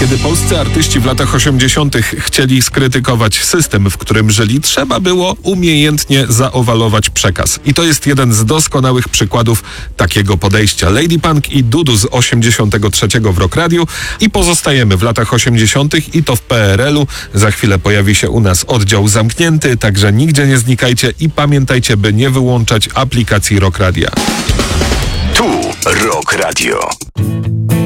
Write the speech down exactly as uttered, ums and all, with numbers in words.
Kiedy polscy artyści w latach osiemdziesiątych chcieli skrytykować system, w którym żyli, trzeba było umiejętnie zaowalować przekaz. I to jest jeden z doskonałych przykładów takiego podejścia. Lady Punk i Dudu z osiemdziesiątego trzeciego w Rock Radio i pozostajemy w latach osiemdziesiątych i to w P R L u. Za chwilę pojawi się u nas oddział zamknięty, także nigdzie nie znikajcie i pamiętajcie, by nie wyłączać aplikacji Rock Radia. Tu Rock Radio.